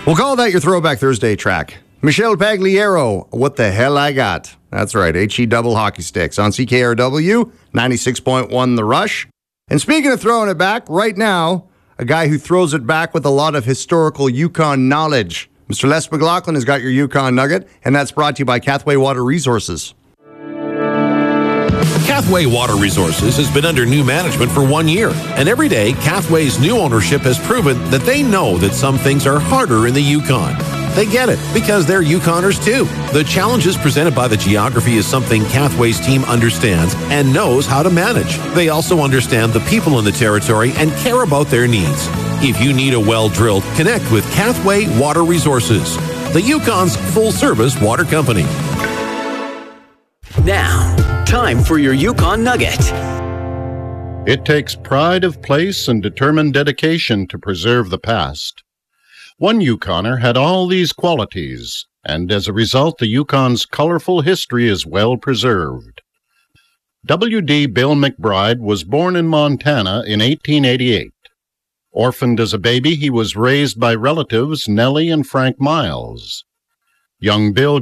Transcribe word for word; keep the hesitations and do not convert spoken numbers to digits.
We'll call that your Throwback Thursday track. Michelle Pagliaro, What the Hell I Got. That's right, H E double hockey sticks on C K R W, ninety-six point one The Rush. And speaking of throwing it back, right now, a guy who throws it back with a lot of historical Yukon knowledge. Mister Les McLaughlin has got your Yukon Nugget, and that's brought to you by Cathway Water Resources. Cathway Water Resources has been under new management for one year, and every day, Cathway's new ownership has proven that they know that some things are harder in the Yukon. They get it, because they're Yukoners too. The challenges presented by the geography is something Cathway's team understands and knows how to manage. They also understand the people in the territory and care about their needs. If you need a well drilled, connect with Cathway Water Resources, the Yukon's full-service water company. Now, time for your Yukon Nugget. It takes pride of place and determined dedication to preserve the past. One Yukoner had all these qualities, and as a result, the Yukon's colorful history is well preserved. W D Bill McBride was born in Montana in eighteen eighty-eight. Orphaned as a baby, he was raised by relatives Nellie and Frank Miles. Young Bill